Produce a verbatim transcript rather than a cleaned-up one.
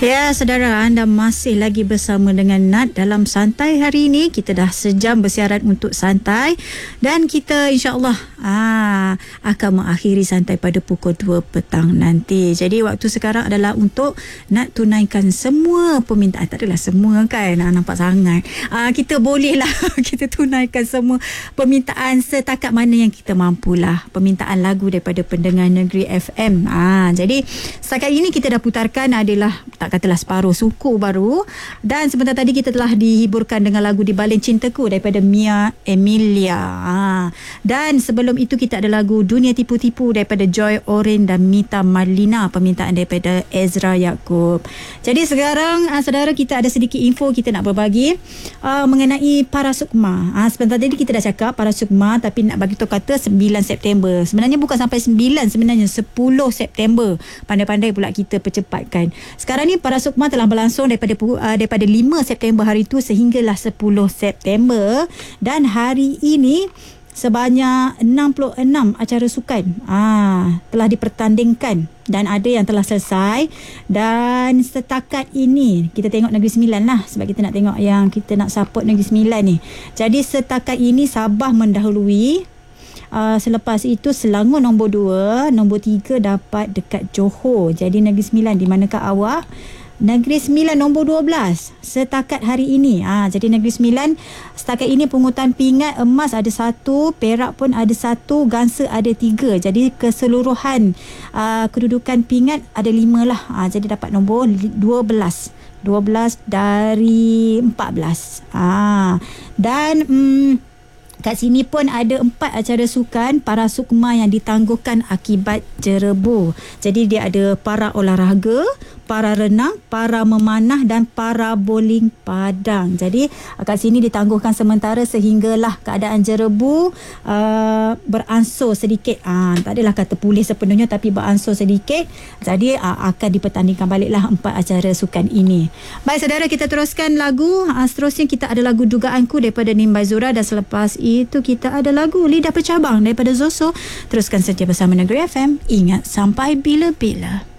Ya, saudara, anda masih lagi bersama dengan Nat dalam Santai hari ini. Kita dah sejam bersiaran untuk santai dan kita insya-Allah ah, akan mengakhiri santai pada pukul dua petang nanti. Jadi waktu sekarang adalah untuk nak tunaikan semua permintaan. Tak adalah semua kan, ah, nampak sangat. Ah, kita bolehlah kita tunaikan semua permintaan setakat mana yang kita mampulah. Permintaan lagu daripada pendengar Negeri F M. Ah, jadi setakat ini kita dah putarkan adalah tak katalah separuh suku baru, dan sebentar tadi kita telah dihiburkan dengan lagu Di Baling Cintaku daripada Mia Emilia. Ha. Dan sebelum itu kita ada lagu Dunia Tipu-Tipu daripada Joy Oren dan Mita Marlina, permintaan daripada Ezra Yaakob. Jadi sekarang uh, saudara, kita ada sedikit info kita nak berbagi uh, mengenai Para Sukma. Ha, sebentar tadi kita dah cakap Para Sukma, tapi nak bagi tahu kata sembilan September. Sebenarnya bukan sampai sembilan, sebenarnya sepuluh September. Pandai-pandai pula kita percepatkan. Sekarang ni Para Sukma telah berlangsung daripada uh, daripada lima September hari itu sehinggalah sepuluh September, dan hari ini sebanyak enam puluh enam acara sukan ah, telah dipertandingkan dan ada yang telah selesai. Dan setakat ini kita tengok Negeri Sembilan lah, sebab kita nak tengok yang kita nak support Negeri Sembilan ni. Jadi setakat ini Sabah mendahului. Uh, selepas itu Selangor nombor dua, nombor tiga dapat dekat Johor. Jadi Negeri Sembilan, di manakah awak? Negeri Sembilan nombor dua belas setakat hari ini. Ah, jadi Negeri Sembilan setakat ini pungutan pingat emas ada satu, perak pun ada satu, gangsa ada tiga. Jadi keseluruhan uh, kedudukan pingat ada lima lah. Ah, jadi dapat nombor dua belas. dua belas dari empat belas. Ah, dan Hmm, kat sini pun ada empat acara sukan Para Sukma yang ditangguhkan akibat jerebu. Jadi dia ada para olahraga, para renang, para memanah dan para bowling padang. Jadi kat sini ditangguhkan sementara sehinggalah keadaan jerebu uh, beransur sedikit. Uh, tak adalah kata pulih sepenuhnya, tapi beransur sedikit. Jadi uh, akan dipertandingkan baliklah empat acara sukan ini. Baik saudara, kita teruskan lagu. Uh, seterusnya kita ada lagu Dugaanku daripada Nimbai Zura, dan selepas itu kita ada lagu Lidah Bercabang daripada Zoso. Teruskan saja bersama Negeri F M. Ingat sampai bila-bila.